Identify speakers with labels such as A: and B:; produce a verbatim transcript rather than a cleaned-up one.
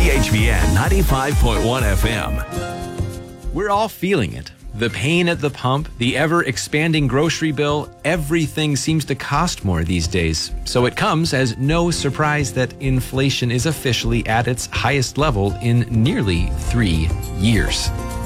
A: C H V N ninety-five point one F M.
B: We're all feeling it. The pain at the pump, the ever-expanding grocery bill, everything seems to cost more these days. So it comes as no surprise that inflation is officially at its highest level in nearly three years.